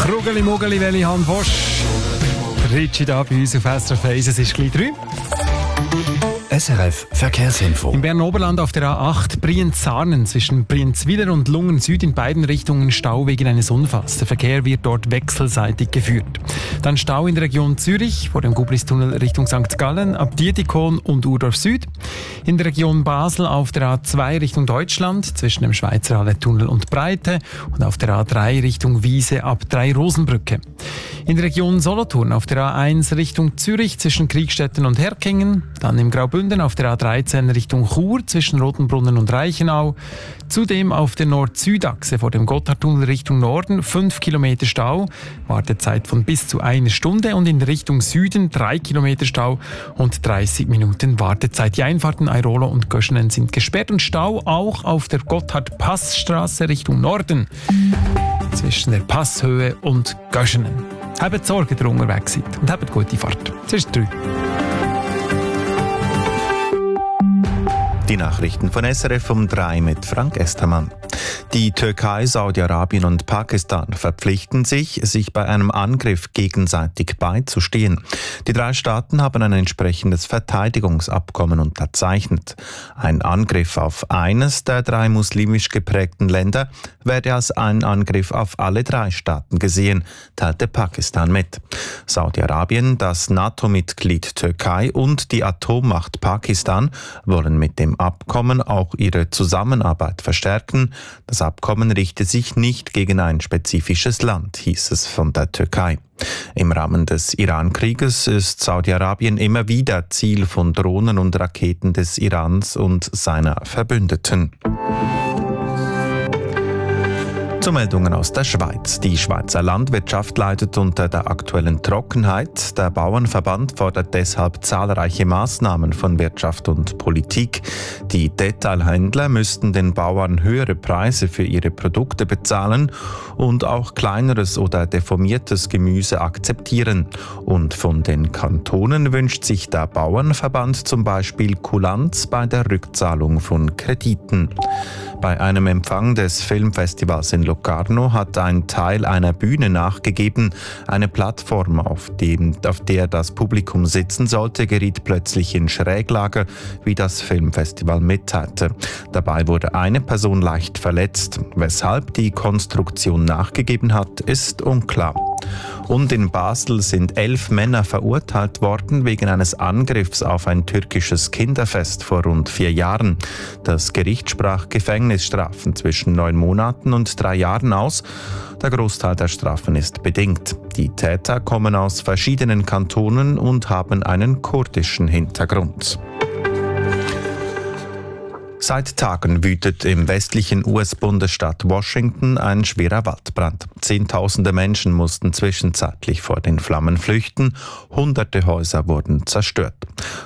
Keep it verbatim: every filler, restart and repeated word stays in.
Rugeli Mugeli Welli Han Bosch. Ritschi da bei uns auf S R F eins, es ist gleich drei. S R F Verkehrsinfo. Im Berner Oberland auf der A acht Brienz-Sarnen zwischen Brienz-Willer und Lungen Süd in beiden Richtungen Stau wegen eines Unfalls. Der Verkehr wird dort wechselseitig geführt. Dann Stau in der Region Zürich vor dem Gubristunnel Richtung Sankt Gallen ab Dietikon und Urdorf Süd. In der Region Basel auf der A zwei Richtung Deutschland zwischen dem Schweizer Halletunnel und Breite und auf der A drei Richtung Wiese ab Drei-Rosenbrücke. In der Region Solothurn auf der A eins Richtung Zürich zwischen Kriegstetten und Herkingen. Dann im Graubünden auf der A dreizehn Richtung Chur zwischen Rotenbrunnen und Reichenau. Zudem auf der Nord-Süd-Achse vor dem Gotthardtunnel Richtung Norden fünf Kilometer Stau, Wartezeit von bis zu einer Stunde und in Richtung Süden drei Kilometer Stau und dreißig Minuten Wartezeit. Die Einfahrten Airolo und Göschenen sind gesperrt und Stau auch auf der Gotthard-Passstraße Richtung Norden zwischen der Passhöhe und Göschenen. Habt Sorge, dass ihr unterwegs seid und habt gute Fahrt. Es ist drei. Die Nachrichten von S R F um drei mit Frank Estermann. Die Türkei, Saudi-Arabien und Pakistan verpflichten sich, sich bei einem Angriff gegenseitig beizustehen. Die drei Staaten haben ein entsprechendes Verteidigungsabkommen unterzeichnet. Ein Angriff auf eines der drei muslimisch geprägten Länder werde als ein Angriff auf alle drei Staaten gesehen, teilte Pakistan mit. Saudi-Arabien, das NATO-Mitglied Türkei und die Atommacht Pakistan wollen mit dem Abkommen auch ihre Zusammenarbeit verstärken. Das Abkommen richte sich nicht gegen ein spezifisches Land, hieß es von der Türkei. Im Rahmen des Iran-Krieges ist Saudi-Arabien immer wieder Ziel von Drohnen und Raketen des Irans und seiner Verbündeten. Zu Meldungen aus der Schweiz. Die Schweizer Landwirtschaft leidet unter der aktuellen Trockenheit. Der Bauernverband fordert deshalb zahlreiche Maßnahmen von Wirtschaft und Politik. Die Detailhändler müssten den Bauern höhere Preise für ihre Produkte bezahlen und auch kleineres oder deformiertes Gemüse akzeptieren. Und von den Kantonen wünscht sich der Bauernverband zum Beispiel Kulanz bei der Rückzahlung von Krediten. Bei einem Empfang des Filmfestivals in Locarno hat ein Teil einer Bühne nachgegeben. Eine Plattform, auf, dem, auf der das Publikum sitzen sollte, geriet plötzlich in Schräglage, wie das Filmfestival mitteilte. Dabei wurde eine Person leicht verletzt. Weshalb die Konstruktion nachgegeben hat, ist unklar. Und in Basel sind elf Männer verurteilt worden wegen eines Angriffs auf ein türkisches Kinderfest vor rund vier Jahren. Das Gericht sprach Gefängnisstrafen zwischen neun Monaten und drei Jahren aus. Der Großteil der Strafen ist bedingt. Die Täter kommen aus verschiedenen Kantonen und haben einen kurdischen Hintergrund. Seit Tagen wütet im westlichen U S-Bundesstaat Washington ein schwerer Waldbrand. Zehntausende Menschen mussten zwischenzeitlich vor den Flammen flüchten. Hunderte Häuser wurden zerstört.